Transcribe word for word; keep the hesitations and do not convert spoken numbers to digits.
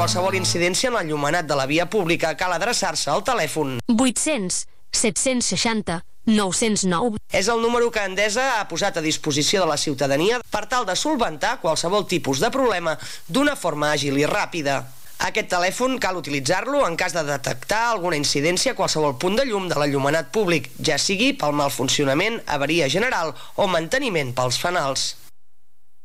qualsevol incidència en l'enllumenat de la via pública cal adreçar-se al telèfon vuit-cents set-cents seixanta nou-cents nou. És el número que Endesa ha posat a disposició de la ciutadania per tal de solventar qualsevol tipus de problema d'una forma àgil i ràpida. Aquest telèfon cal utilitzar-lo en cas de detectar alguna incidència a qualsevol punt de llum de l'enllumenat públic, ja sigui pel mal funcionament, avaria general o manteniment pels fanals.